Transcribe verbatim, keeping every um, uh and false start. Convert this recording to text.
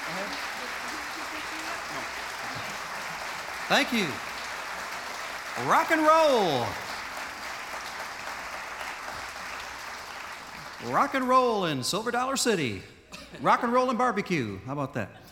Thank you. Rock and roll. Rock and roll in Silver Dollar City. Rock and roll and barbecue. How about that?